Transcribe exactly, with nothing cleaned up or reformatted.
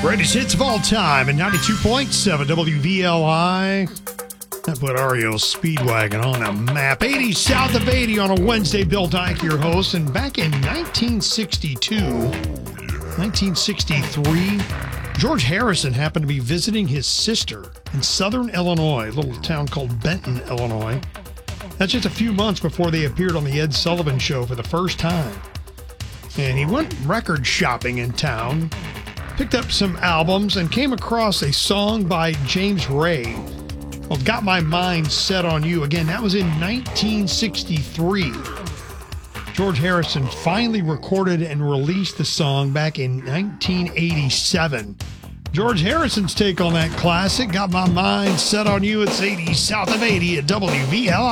Greatest hits of all time at ninety-two point seven W V L I. That put R E O Speedwagon on a map. eighty south of eighty on a Wednesday. Bill Dyke, your host. And back in nineteen sixty-two, nineteen sixty-three, George Harrison happened to be visiting his sister in southern Illinois, a little town called Benton, Illinois. That's just a few months before they appeared on the Ed Sullivan Show for the first time. And he went record shopping in town, picked up some albums, and came across a song by James Ray called Got My Mind Set on You. Again, that was in nineteen sixty-three. George Harrison finally recorded and released the song back in nineteen eighty-seven. George Harrison's take on that classic, Got My Mind Set on You. It's eighty south of eighty at W V L I.